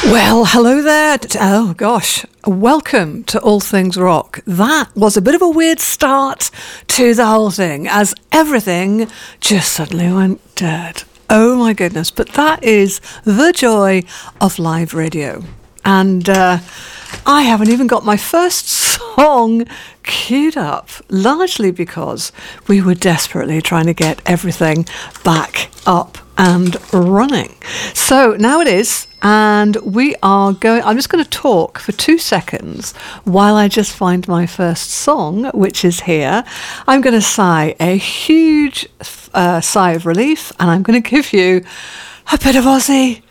Well, hello there. Oh, gosh. Welcome to All Things Rock. That was a bit of a weird start to the whole thing, as everything just suddenly went dead. Oh, my goodness. But that is the joy of live radio. And I haven't even got my first song queued up, largely because we were desperately trying to get everything back up and running. So now it is, and we are going. I'm just going to talk for 2 seconds while I just find my first song, which is here. I'm going to sigh a huge sigh of relief, and I'm going to give you a bit of Aussie